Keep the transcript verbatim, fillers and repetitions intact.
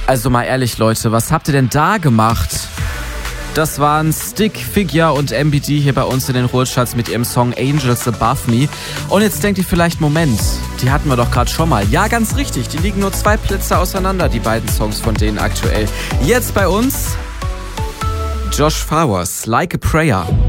Also mal ehrlich, Leute, was habt ihr denn da gemacht? Das waren Stick, Figure und M B D hier bei uns in den Ruhecharts mit ihrem Song Angels Above Me. Und jetzt denkt ihr vielleicht, Moment, die hatten wir doch gerade schon mal. Ja, ganz richtig, die liegen nur zwei Plätze auseinander, die beiden Songs von denen aktuell. Jetzt bei uns Josh Flowers, Like a Prayer.